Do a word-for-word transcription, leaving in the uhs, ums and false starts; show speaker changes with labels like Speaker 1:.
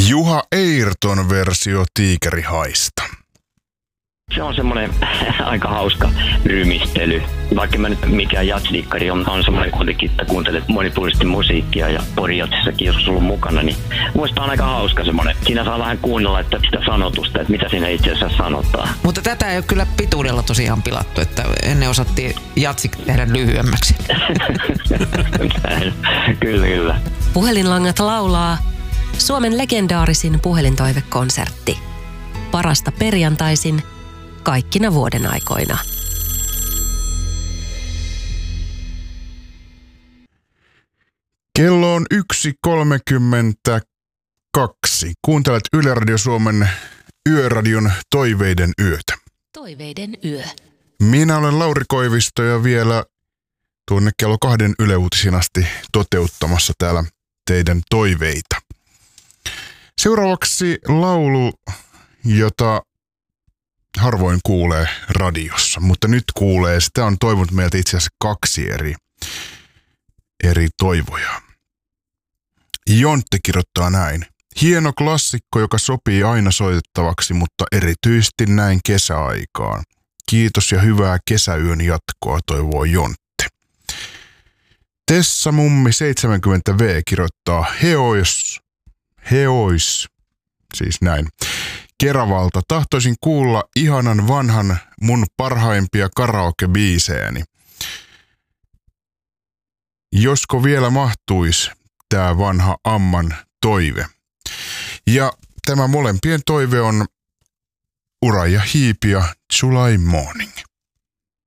Speaker 1: Juha Eirton versio Tiikerihaista.
Speaker 2: Se on semmoinen aika hauska rymistely. Vaikka mä nyt mikään jatsdikkari on, on semmoinen kuitenkin, että kuuntelet monipuolisesti musiikkia ja porijatsissakin joskus ollut mukana, niin muista on aika hauska semmoinen. Siinä saa vähän kuunnella että sitä sanotusta, että mitä siinä itse asiassa sanotaan.
Speaker 3: Mutta tätä ei ole kyllä pituudella tosiaan pilattu, että ennen osattiin jatsik tehdä lyhyemmäksi.
Speaker 2: Kyllä, kyllä.
Speaker 4: Puhelinlangat laulaa Suomen legendaarisin puhelintoivekonsertti. Parasta perjantaisin kaikkina vuoden aikoina.
Speaker 1: Kello on yksi kolmekymmentäkaksi. Kuuntelet Yle Radio Suomen Yöradion Toiveiden yötä.
Speaker 4: Toiveiden yö.
Speaker 1: Minä olen Lauri Koivisto ja vielä tuonne kello kahden Yle Uutisiin asti toteuttamassa täällä teidän toiveita. Seuraavaksi laulu, jota harvoin kuulee radiossa, mutta nyt kuulee. Sitä on toivonut meiltä itse asiassa kaksi eri, eri toivojaa. Jontte kirjoittaa näin. Hieno klassikko, joka sopii aina soitettavaksi, mutta erityisesti näin kesäaikaan. Kiitos ja hyvää kesäyön jatkoa, toivoo Jontte. Tessa Mummi seitsemänkymmentä vuotias kirjoittaa Heois, Heois, siis näin. Keravalta. Tahtoisin kuulla ihanan vanhan mun parhaimpia karaoke-biisejäni. Josko vielä mahtuisi tää vanha Amman toive. Ja tämä molempien toive on Uraija Hiipi ja July Morning.